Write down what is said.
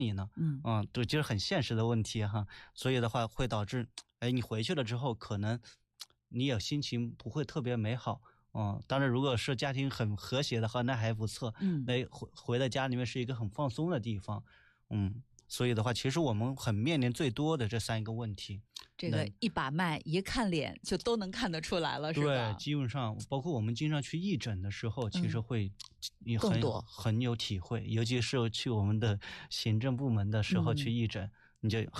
你呢？对，就是很现实的问题哈。所以的话会导致，你回去了之后，可能你也心情不会特别美好。当然，如果是家庭很和谐的话，那还不错。那回到家里面是一个很放松的地方。所以的话，其实我们很面临最多的这3个问题。 这个一把脉一看脸就都能看得出来了，是吧？ 对，基本上包括我们经常去义诊的时候，其实会很有体会，尤其是去我们的行政部门的时候去义诊，你就